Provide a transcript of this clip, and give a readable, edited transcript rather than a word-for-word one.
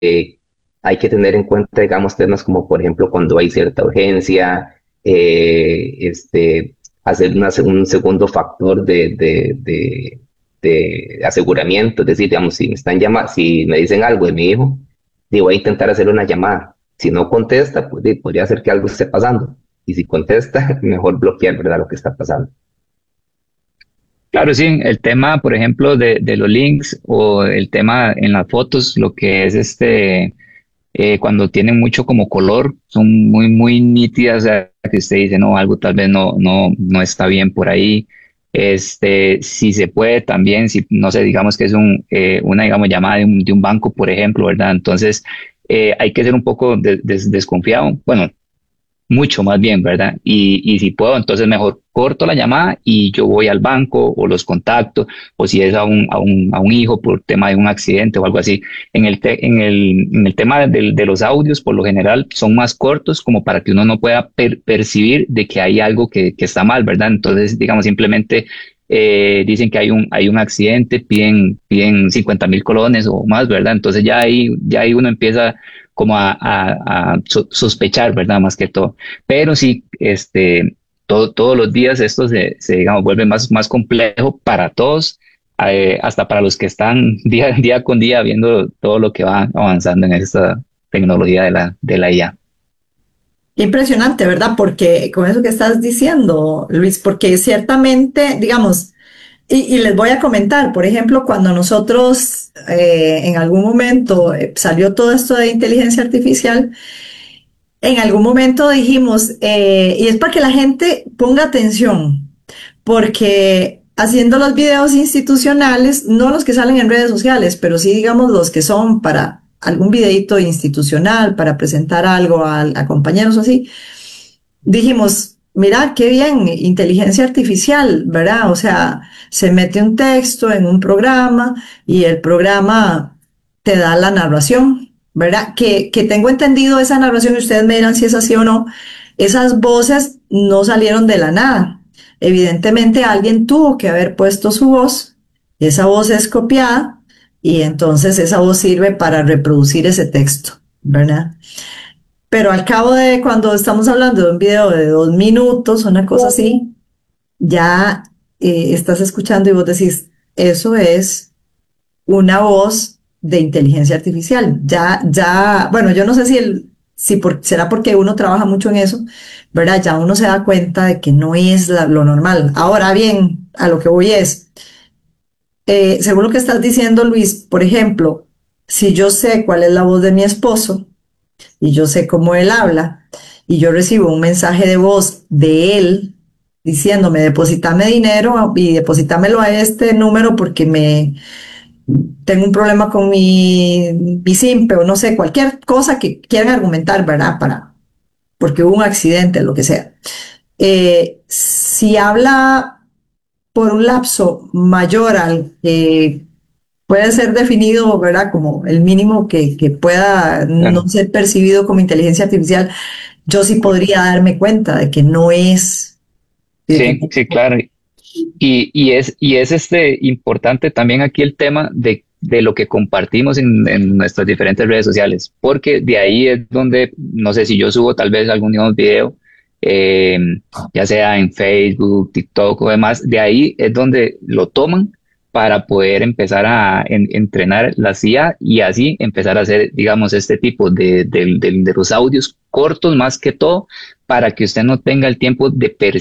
hay que tener en cuenta, digamos, temas como, por ejemplo, cuando hay cierta urgencia, hacer un segundo factor de aseguramiento, es decir, digamos, si me están llamando, si me dicen algo de mi hijo, digo, voy a intentar hacer una llamada. Si no contesta, pues podría ser que algo esté pasando. Y si contesta, mejor bloquear, ¿verdad? Lo que está pasando. Claro, sí, el tema, por ejemplo, de los links o el tema en las fotos, lo que es cuando tienen mucho como color, son muy nítidas, o sea, que usted dice, no, algo tal vez no está bien por ahí. Si se puede también, si no sé, digamos que es una, digamos, llamada de un banco, por ejemplo, ¿verdad? Entonces, hay que ser un poco desconfiado. Bueno, mucho más bien, ¿verdad? Y si puedo, entonces mejor corto la llamada y yo voy al banco o los contacto, o si es a un hijo por tema de un accidente o algo así. En el tema de los audios, por lo general, son más cortos como para que uno no pueda percibir de que hay algo que está mal, ¿verdad? Entonces, digamos, simplemente dicen que hay un accidente, piden 50.000 colones o más, ¿verdad? Entonces ya ahí uno empieza como a sospechar, ¿verdad? Más que todo. Pero sí, todos los días esto digamos, vuelve más complejo para todos, hasta para los que están día con día viendo todo lo que va avanzando en esta tecnología de la IA. Impresionante, ¿verdad? Porque con eso que estás diciendo, Luis, porque ciertamente, digamos, y les voy a comentar, por ejemplo, cuando nosotros en algún momento salió todo esto de inteligencia artificial, en algún momento dijimos, y es para que la gente ponga atención, porque haciendo los videos institucionales, no los que salen en redes sociales, pero sí digamos los que son para algún videito institucional, para presentar algo a compañeros o así, dijimos, mira, qué bien, inteligencia artificial, ¿verdad? O sea, se mete un texto en un programa y el programa te da la narración, ¿verdad? Que tengo entendido esa narración y ustedes me dirán si es así o no. Esas voces no salieron de la nada. Evidentemente alguien tuvo que haber puesto su voz, esa voz es copiada y entonces esa voz sirve para reproducir ese texto, ¿verdad? Pero al cabo de cuando estamos hablando de un video de 2 minutos, una cosa así, ya estás escuchando y vos decís, eso es una voz de inteligencia artificial. Ya, bueno, yo no sé si será porque uno trabaja mucho en eso, ¿verdad? Ya uno se da cuenta de que no es lo normal. Ahora bien, a lo que voy es, según lo que estás diciendo, Luis, por ejemplo, si yo sé cuál es la voz de mi esposo, y yo sé cómo él habla y yo recibo un mensaje de voz de él diciéndome depositame dinero y depositámelo a este número porque tengo un problema con mi simpe o no sé, cualquier cosa que quieran argumentar, ¿verdad? Porque hubo un accidente, lo que sea. Si habla por un lapso mayor al que puede ser definido, ¿verdad? Como el mínimo que pueda no Claro. ser percibido como inteligencia artificial, yo sí podría darme cuenta de que no es, de que Sí, sí, claro. Y es importante también aquí el tema de lo que compartimos en nuestras diferentes redes sociales, porque de ahí es donde, no sé si yo subo tal vez algún video, eh, ya sea en Facebook, TikTok o demás, de ahí es donde lo toman para poder empezar a entrenar la IA y así empezar a hacer, digamos, este tipo de los audios cortos más que todo, para que usted no tenga el tiempo de